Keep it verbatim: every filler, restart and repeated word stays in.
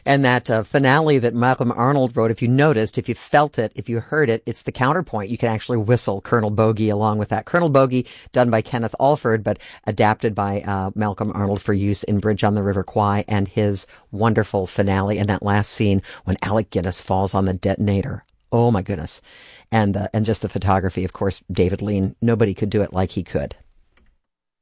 And that uh, finale that Malcolm Arnold wrote, if you noticed, if you felt it, if you heard it, it's the counterpoint. You can actually whistle Colonel Bogey along with that. Colonel Bogey, done by Kenneth Alford, but adapted by uh, Malcolm Arnold for use in Bridge on the River Kwai, and his wonderful finale and that last scene when Alec Guinness falls on the detonator. Oh my goodness. And uh, and just the photography, of course, David Lean. Nobody could do it like he could.